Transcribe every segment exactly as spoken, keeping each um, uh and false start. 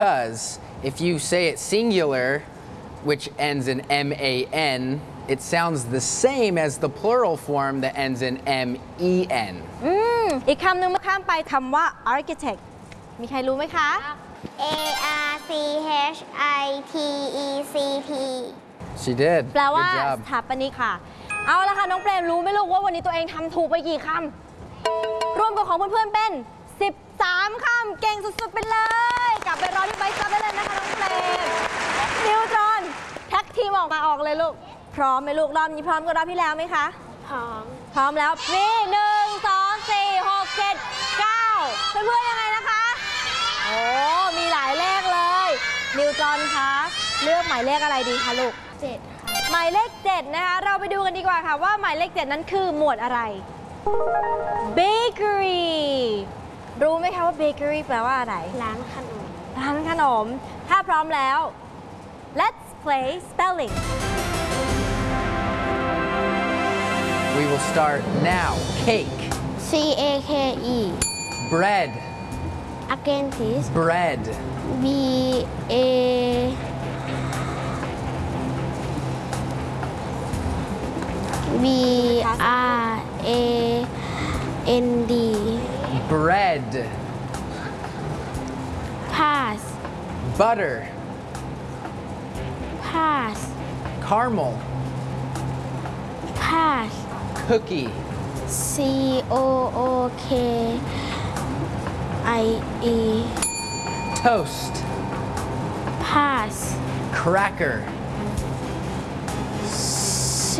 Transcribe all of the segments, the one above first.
Because if you say it singular, which ends in M A N, it sounds the same as the plural form that ends in M E N อืมอีกคำหนึ่งมาข้ามไปคำว่า architect มีใครรู้ไหมคะ A R C H I T E C T She did แปลว่า Good job สถาปนิกค่ะเอาละค่ะน้องเปรมรู้ไหมลูกว่าวันนี้ตัวเองทำถูกไปกี่คำรวมกับของเพื่อนๆเป็นสิบสามคำเก่งสุดๆไปเลยกลับไปรอที่ไบค์ซับได้เลยนะคะน้องเปรมนิวตรอนแท็กทีมออกมาออกเลยลูกพร้อมไหมลูกรอบนี้พร้อมกับรอบที่แล้วไหมคะพร้อมพร้อมแล้วนี่หนึ่งสองสี่หกเจ็ดเก้าเพื่อนๆยังไงนะคะโอ้มีหลายเลขเลยนิวตรอนคะเลือกหมายเลขอะไรดีคะลูกเจ็ดหมายเลขเจ็ดนะคะเราไปดูกันดีกว่าค่ะว่าหมายเลขเจ็ดนั้นคือหมวดอะไร bakery รู้ไหมคะว่า bakery แปลว่าอะไรร้านขนมร้านขนมถ้าพร้อมแล้ว let's play spelling We will start now Cake C A K E Bread Again please Bread B A B R A N D Bread Pass Butter Pass Caramel Pass Cookie C O O K I E Toast Pass Cracker C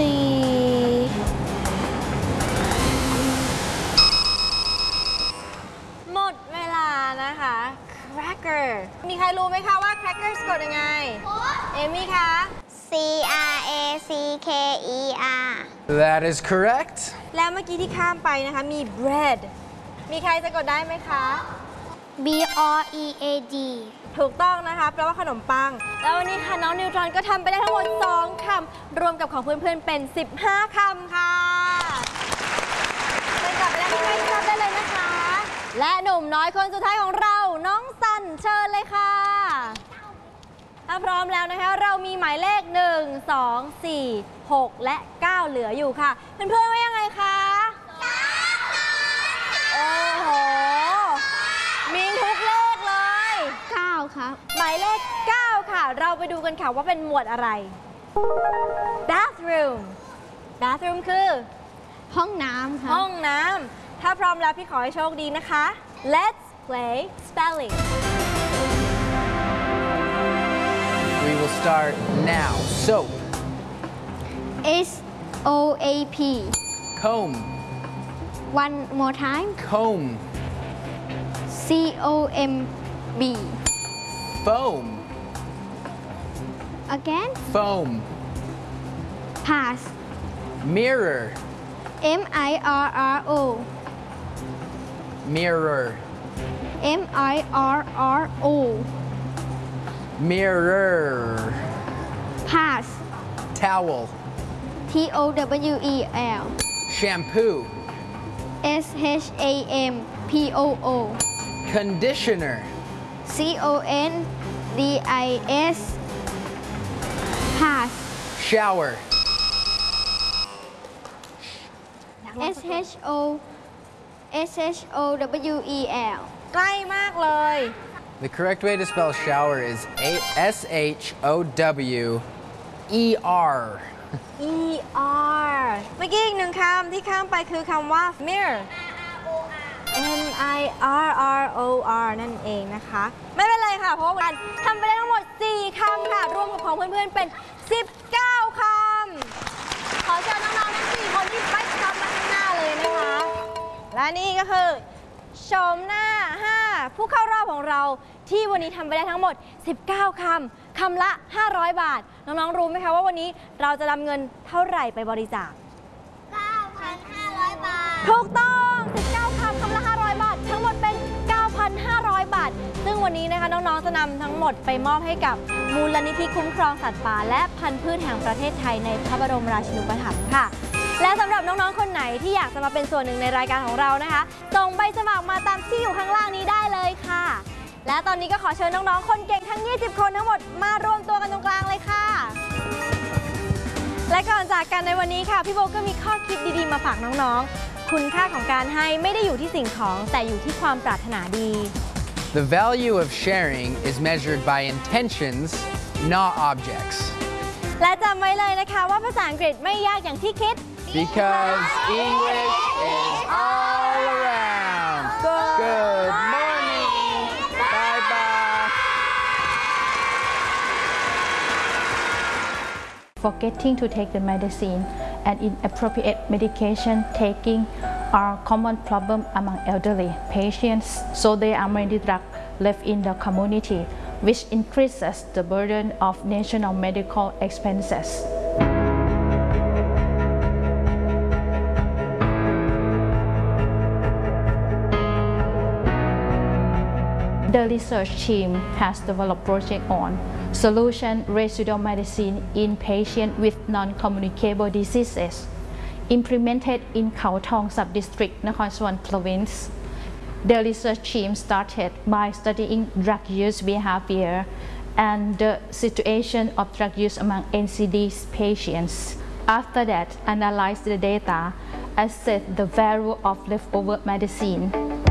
หมดเวลานะคะ cracker มีใครรู้ไหมคะว่า cracker สะกดยังไงเอมี่คะ C R A C K E R That is correct แล้วเมื่อกี้ที่ข้ามไปนะคะมี bread มีใครสะกดได้ไหมคะ B R E A D ถูกต้องนะคะแปลว่าขนมปังแล้ววันนี้ค่ะน้องนิวตรอนก็ทำไปได้ทั้งหมดสองคำรวมกับของเพื่อนๆเป็นสิบห้าคำค่ะไปกลับไปแล้วที่ใกล้ทราบได้เลยนะคะและหนุ่มน้อยคนสุดท้ายของเราน้องสันเชิญเลยค่ะถ้าพร้อมแล้วนะคะเรามีหมายเลขหนึ่ง สอง สี่ หกและเก้าเหลืออยู่ค่ะเพื่อนๆว่ายังไงคะโอ้โหมีทุกเลขเลยเก้าครับหมายเลขเก้าค่ะเราไปดูกันค่ะว่าเป็นหมวดอะไร bathroom bathroom คือห้องน้ำครับห้องน้ำถ้าพร้อมแล้วพี่ขอให้โชคดีนะคะ let's play spelling We will start now Soap S O A P Comb One more time Comb C O M B Foam Again Foam Pass Mirror M I R R O Mirror M I R R O Mirror Pass Towel T O W E L Shampoo S H A M P O O Conditioner C O N D I S Pass Shower S H O S H O W E L ใกล้มากเลย The correct way to spell shower is S H O W E R E R เมื่อกี้อีกหนึ่งคำที่ข้ามไปคือคำว่า mirror M I R R O R นั่นเองนะคะไม่เป็นไรค่ะเพราะว่าการทำไปได้ทั้งหมดสี่คำค่ะรวมกับของเพื่อนๆเป็นสิบเก้าคำขอเชิญน้องๆทั้งสี่คนที่ไปทำมาข้างหน้าเลยนะคะและนี่ก็คือโฉมหน้าห้าผู้เข้ารอบของเราที่วันนี้ทำไปได้ทั้งหมดสิบเก้าคำคำละห้าร้อยบาทน้องๆรู้ไหมคะว่าวันนี้เราจะนำเงินเท่าไหร่ไปบริจาคเก้าพันห้าร้อยบาทถูกต้องสิบเก้าคำคำละห้าร้อยบาททั้งหมดเป็น เก้าพันห้าร้อย บาทซึ่งวันนี้นะคะน้องๆจะนำทั้งหมดไปมอบให้กับมูลนิธิคุ้มครองสัตว์ป่าและพันธุ์พืชแห่งประเทศไทยในพระบรมราชินูปถัมภ์ค่ะและสำหรับน้องๆคนไหนที่อยากจะมาเป็นส่วนหนึ่งในรายการของเรานะคะส่งใบสมัครมาตามที่อยู่ข้างล่างนี้ได้เลยค่ะและตอนนี้ก็ขอเชิญน้องๆคนเก่งทั้งยี่สิบคนทั้งหมดมารวมตัวกันตรงกลางเลยค่ะและก่อนจากกันในวันนี้ค่ะพี่โบก็มีข้อคิดดีๆมาฝากน้องๆคุณค่าของการให้ไม่ได้อยู่ที่สิ่งของแต่อยู่ที่ความปรารถนาดี The value of sharing is measured by intentions, not objects. และจำไว้เลยนะคะว่าภาษาอังกฤษไม่ยากอย่างที่คิด Because English is all around. Good morning. Bye bye. Forgetting to take the medicine and inappropriate medication taking are common problem among elderly patients, so there are many drugs left in the community, which increases the burden of national medical expenses. The research team has developed project on solution residual medicine in patients with non-communicable diseases, implemented in Khao Thong Sub-District, Nakhon Sawan Province. The research team started by studying drug use behavior and the situation of drug use among N C D patients. After that, analyzed the data, assessed the value of leftover medicine.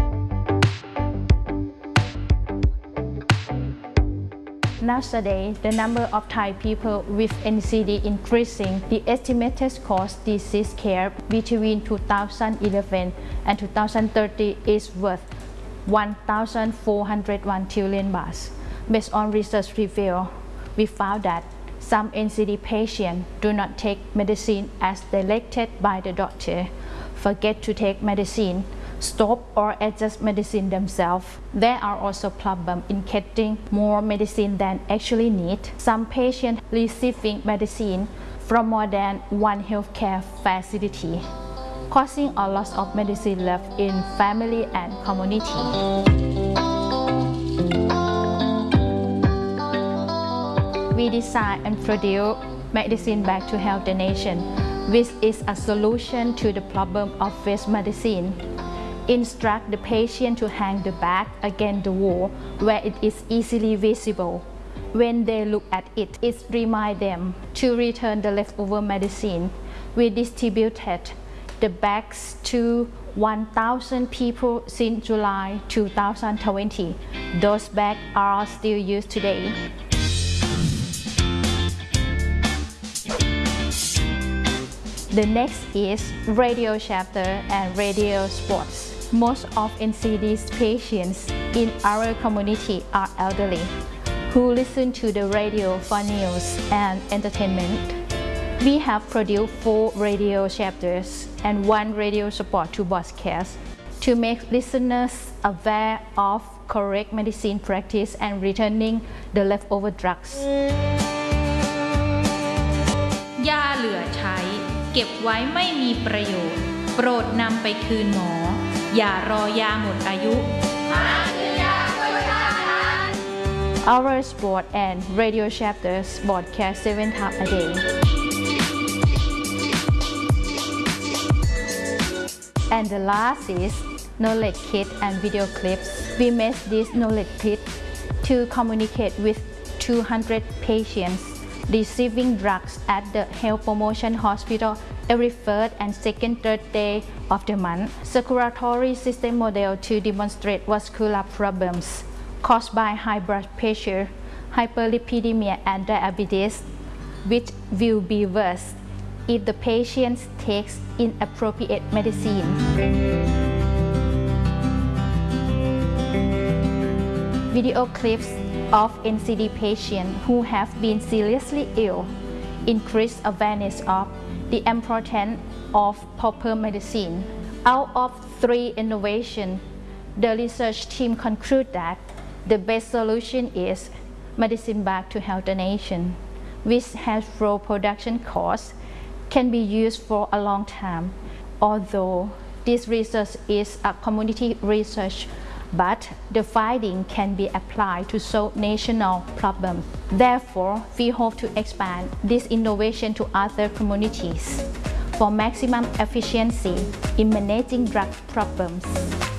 Nowadays, the number of Thai people with N C D increasing. The estimated cost disease care between two thousand eleven and two thousand thirty is worth one thousand four hundred one trillion baht. Based on research review, we found that some N C D patients do not take medicine as directed by the doctor, forget to take medicine, stop or adjust medicine themselves. There are also problems in getting more medicine than actually need. Some patients receiving medicine from more than one healthcare facility, causing a loss of medicine left in family and community. We design and produce medicine back to help the nation, which is a solution to the problem of waste medicine. Instruct the patient to hang the bag against the wall where it is easily visible. When they look at it, it reminds them to return the leftover medicine. We distributed the bags to one thousand people since July two thousand twenty. Those bags are still used today. The next is radio chapter and radio sports. Most of N C D patients in our community are elderly, who listen to the radio for news and entertainment. We have produced four radio chapters and one radio support to broadcast to make listeners aware of correct medicine practice and returning the leftover drugs. ยาเหลือใช้เก็บไว้ไม่มีประโยชน์โปรดนำไปคืนหมออย่ารอยาหมดอายุ Our sport and radio chapters broadcast seven times a day. And the last is knowledge kit and video clips. We made this knowledge kit to communicate with two hundred patients receiving drugs at the Health Promotion Hospital every first and second third day of the month. Circulatory system model to demonstrate vascular problems caused by high blood pressure, hyperlipidemia and diabetes, which will be worse if the patient takes inappropriate medicine. Video clips of N C D patients who have been seriously ill increase awareness of the importance of proper medicine. Out of three innovations, the research team concluded that the best solution is medicine back to health the nation, which has low production costs, can be used for a long time. Although this research is a community research, but the finding can be applied to solve national problems. Therefore, we hope to expand this innovation to other communities for maximum efficiency in managing drug problems.